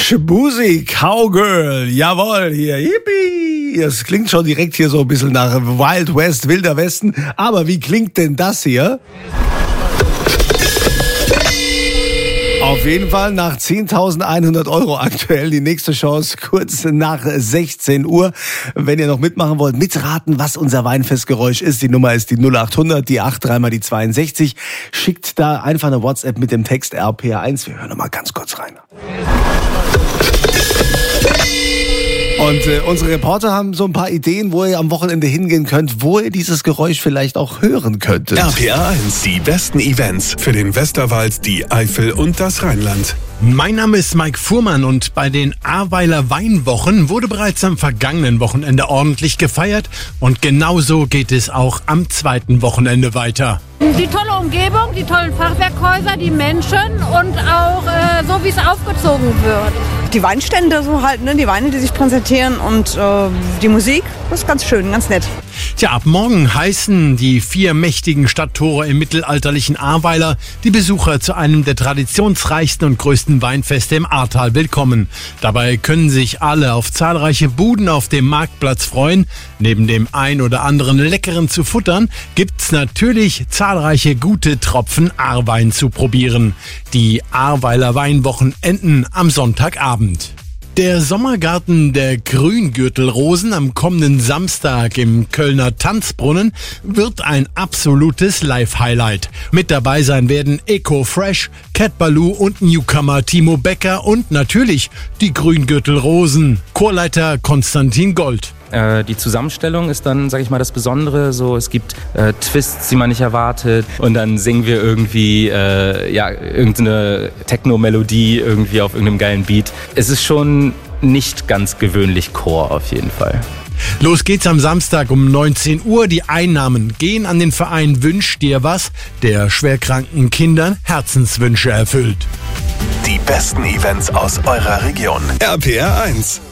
Shaboozey Cowgirl, jawohl, hier, yippie. Das klingt schon direkt hier so ein bisschen nach Wild West, Wilder Westen. Aber wie klingt denn das hier? Auf jeden Fall nach 10.100 € aktuell die nächste Chance, kurz nach 16 Uhr. Wenn ihr noch mitmachen wollt, mitraten, was unser Weinfestgeräusch ist. Die Nummer ist die 0800, die 8, dreimal die 62. Schickt da einfach eine WhatsApp mit dem Text RPR1. Wir hören noch mal ganz kurz rein. Und unsere Reporter haben so ein paar Ideen, wo ihr am Wochenende hingehen könnt, wo ihr dieses Geräusch vielleicht auch hören könntet. RPR1, die besten Events für den Westerwald, die Eifel und das Rheinland. Mein Name ist Mike Fuhrmann und bei den Ahrweiler Weinwochen wurde bereits am vergangenen Wochenende ordentlich gefeiert und genauso geht es auch am zweiten Wochenende weiter. Die tolle Umgebung, die tollen Fachwerkhäuser, die Menschen und auch so, wie es aufgezogen wird. Die Weinstände so halt, ne? Die Weine, die sich präsentieren und die Musik, das ist ganz schön, ganz nett. Tja, ab morgen heißen die 4 mächtigen Stadttore im mittelalterlichen Ahrweiler die Besucher zu einem der traditionsreichsten und größten Weinfeste im Ahrtal willkommen. Dabei können sich alle auf zahlreiche Buden auf dem Marktplatz freuen. Neben dem ein oder anderen Leckeren zu futtern, gibt's natürlich zahlreiche gute Tropfen Ahrwein zu probieren. Die Ahrweiler Weinwochen enden am Sonntagabend. Der Sommergarten der Grüngürtelrosen am kommenden Samstag im Kölner Tanzbrunnen wird ein absolutes Live-Highlight. Mit dabei sein werden Eco Fresh, Cat Baloo und Newcomer Timo Becker und natürlich die Grüngürtelrosen. Chorleiter Konstantin Gold. Die Zusammenstellung ist dann, sag ich mal, das Besondere. So, es gibt Twists, die man nicht erwartet. Und dann singen wir irgendwie irgendeine Techno-Melodie irgendwie auf irgendeinem geilen Beat. Es ist schon nicht ganz gewöhnlich Chor auf jeden Fall. Los geht's am Samstag um 19 Uhr. Die Einnahmen gehen an den Verein Wünsch dir was, der schwerkranken Kindern Herzenswünsche erfüllt. Die besten Events aus eurer Region. RPR1.